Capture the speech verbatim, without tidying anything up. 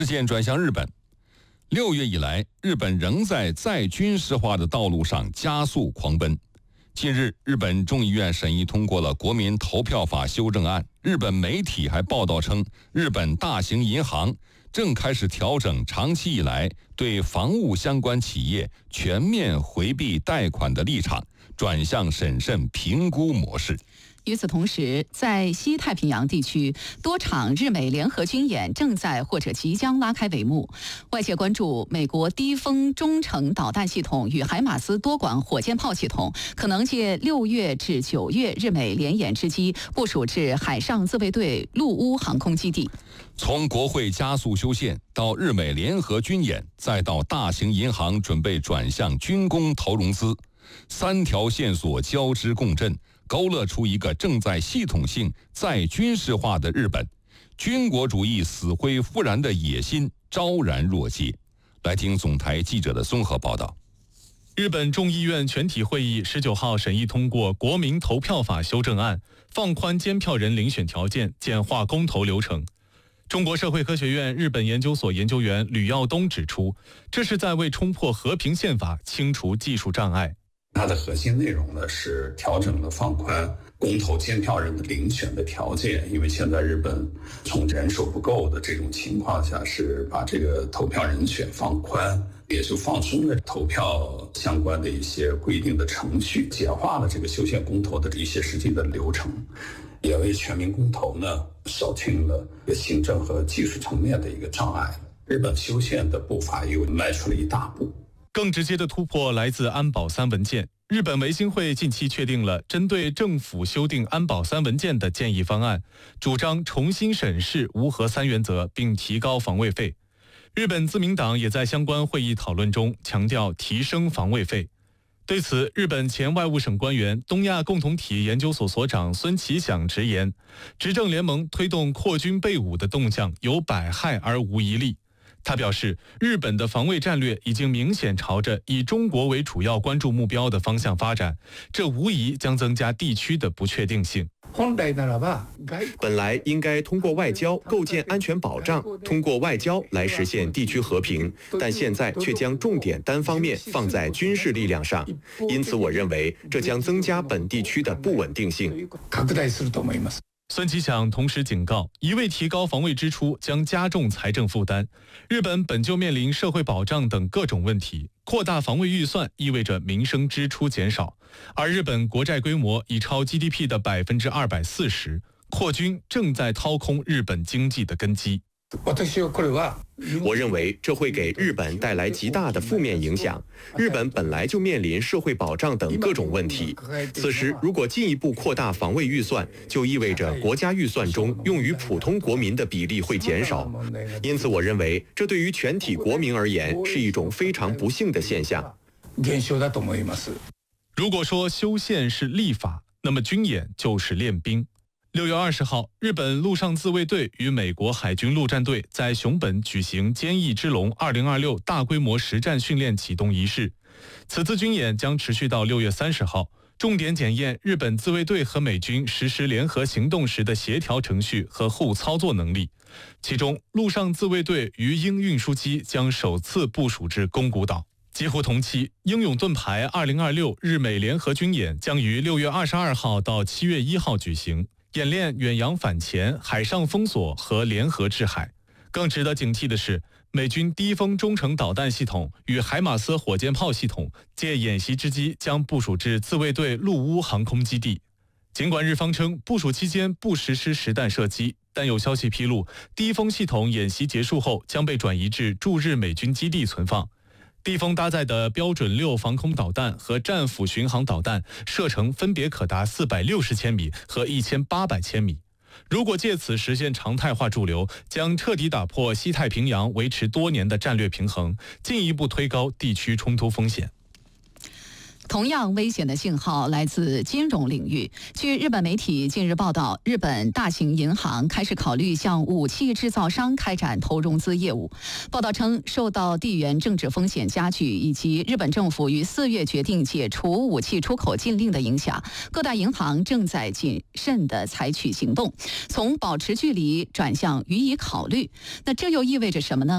视线转向日本，六月以来，日本仍在再军事化的道路上加速狂奔。近日，日本众议院审议通过了国民投票法修正案。日本媒体还报道称，日本大型银行正开始调整长期以来对房屋相关企业全面回避贷款的立场，转向审慎评估模式。 与此同时，在西太平洋地区，多场日美联合军演正在或者即将拉开帷幕。外界关注美国低风中程导弹系统与海马斯多管火箭炮系统可能借六月至九月日美联演之机部署至海上自卫队陆乌航空基地。 从国会加速修宪到日美联合军演，再到大型银行准备转向军工投融资，三条线索交织共振，勾勒出一个正在系统性再军事化的日本，军国主义死灰复燃的野心昭然若揭。来听总台记者的综合报道。 日本众议院全体会议十九号审议通过国民投票法修正案，放宽监票人遴选条件，简化公投流程。中国社会科学院日本研究所研究员吕耀东指出，这是在为冲破和平宪法清除技术障碍。 它的核心内容呢是调整了放宽公投监票人的遴选的条件，因为现在日本从人手不够的这种情况下，是把这个投票人选放宽，也就放松了投票相关的一些规定的程序，简化了这个修宪公投的一些实际的流程，也为全民公投呢扫清了行政和技术层面的一个障碍。日本修宪的步伐又迈出了一大步。 更直接的突破来自安保三文件。日本维新会近期确定了针对政府修订安保三文件的建议方案，主张重新审视无核三原则，并提高防卫费。日本自民党也在相关会议讨论中强调提升防卫费。对此，日本前外务省官员、东亚共同体研究所所长孙其响直言，执政联盟推动扩军备武的动向有百害而无一利。他表示，日本的防卫战略已经明显朝着以中国为主要关注目标的方向发展，这无疑将增加地区的不确定性。 本来应该通过外交构建安全保障，通过外交来实现地区和平，但现在却将重点单方面放在军事力量上，因此我认为这将增加本地区的不稳定性。 孙其响同时警告，一味提高防卫支出将加重财政负担。日本本就面临社会保障等各种问题，扩大防卫预算意味着民生支出减少，而日本国债规模已超 G D P 的百分之二百四十，扩军正在掏空日本经济的根基。 我认为这会给日本带来极大的负面影响。日本本来就面临社会保障等各种问题，此时如果进一步扩大防卫预算，就意味着国家预算中用于普通国民的比例会减少。因此我认为这对于全体国民而言是一种非常不幸的现象。 如果说修宪是立法，那么军演就是练兵。六月二十号，日本陆上自卫队与美国海军陆战队在熊本举行坚毅之龙二零二六大规模实战训练启动仪式。此次军演将持续到六月三十号，重点检验日本自卫队和美军实施联合行动时的协调程序和后操作能力。其中，陆上自卫队鱼鹰运输机将首次部署至宫古岛。几乎同期，英勇盾牌二零二六日美联合军演将于六月二十二号到七月一号举行。演练远洋反潜、海上封锁和联合制海。更值得警惕的是，美军低风中程导弹系统与海马斯火箭炮系统借演习之机将部署至自卫队陆乌航空基地。尽管日方称部署期间不实施实弹射击，但有消息披露，低风系统演习结束后将被转移至驻日美军基地存放。低风搭载的标准六防空导弹和战斧巡航导弹射程分别可达四百六十千米和一千八百千米。如果借此实现常态化驻留，将彻底打破西太平洋维持多年的战略平衡，进一步推高地区冲突风险。 同样危险的信号来自金融领域。据日本媒体近日报道，日本大型银行开始考虑向武器制造商开展投融资业务。报道称，受到地缘政治风险加剧以及日本政府于四月决定解除武器出口禁令的影响，各大银行正在谨慎地采取行动，从保持距离转向予以考虑。那这又意味着什么呢？